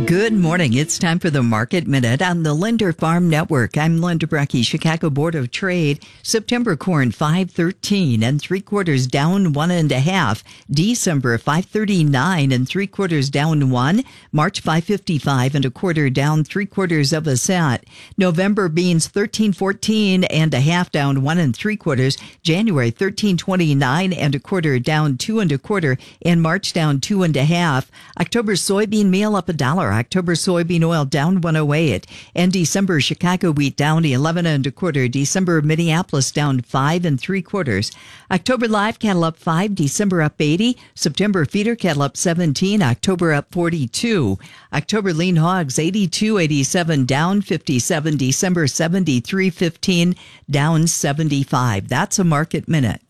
Good morning. It's time for the Market Minute on the Linder Farm Network. I'm Linda Brecky, Chicago Board of Trade. September corn 5.13 3/4 down 1.5. December 5.39 3/4 down 1. March 5.55 1/4 down 3/4 cent. November beans 13.14 1/2 down 1 3/4. January 13.29 1/4 down 2 1/4, and March down 2 1/2. October soybean meal up $1. October soybean oil down 108, and December Chicago wheat down 11 1/4. December Minneapolis down 5 3/4. October live cattle up 5. December up 80. September feeder cattle up 17. October up 42. October lean hogs 82.87 down 57. December 73.15 down 75. That's a Market Minute.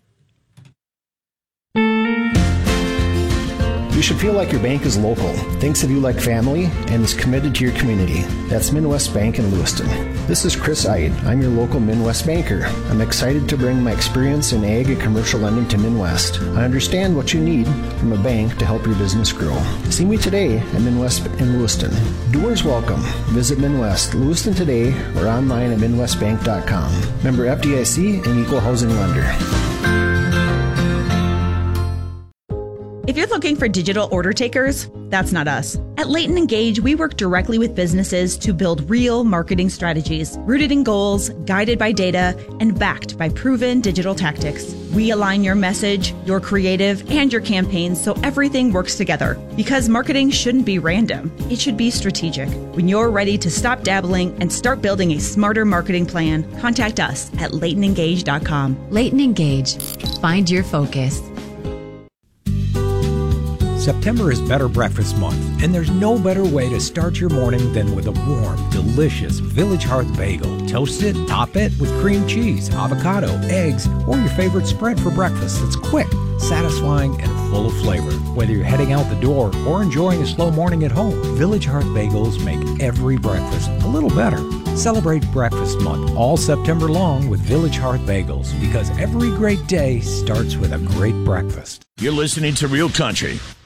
You should feel like your bank is local, thinks of you like family, and is committed to your community. That's Midwest Bank in Lewiston. This is Chris Eid. I'm your local Midwest banker. I'm excited to bring my experience in ag and commercial lending to Midwest. I understand what you need from a bank to help your business grow. See me today at Midwest in Lewiston. Doers welcome. Visit Midwest, Lewiston today, or online at midwestbank.com. Member FDIC and equal housing lender. If you're looking for digital order takers, that's not us. At Leighton Engage, we work directly with businesses to build real marketing strategies, rooted in goals, guided by data, and backed by proven digital tactics. We align your message, your creative, and your campaigns so everything works together. Because marketing shouldn't be random, it should be strategic. When you're ready to stop dabbling and start building a smarter marketing plan, contact us at LeightonEngage.com. Leighton Engage. Find your focus. September is Better Breakfast Month, and there's no better way to start your morning than with a warm, delicious Village Hearth bagel. Toast it, top it with cream cheese, avocado, eggs, or your favorite spread for breakfast that's quick, satisfying, and full of flavor. Whether you're heading out the door or enjoying a slow morning at home, Village Hearth bagels make every breakfast a little better. Celebrate Breakfast Month all September long with Village Hearth bagels, because every great day starts with a great breakfast. You're listening to Real Country